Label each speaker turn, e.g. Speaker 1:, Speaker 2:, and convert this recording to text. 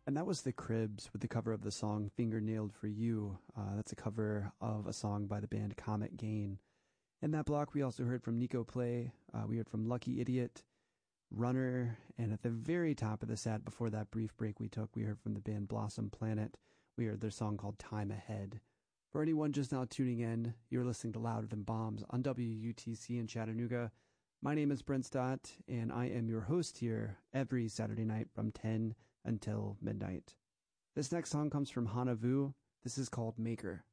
Speaker 1: And that was the Cribs with the cover of the song Fingernailed for You. That's a cover of a song by the band Comet Gain. In that block, we also heard from Nico Play. We heard from Lucky Idiot, Runner, and at the very top of the set, before that brief break we took, we heard from the band Blossom Planet. We heard their song called Time Ahead. For anyone just now tuning in, you're listening to Louder Than Bombs on WUTC in Chattanooga. My name is Brent Stott, and I am your host here every Saturday night from 10 until midnight. This next song comes from Hana Vu. This is called Maker.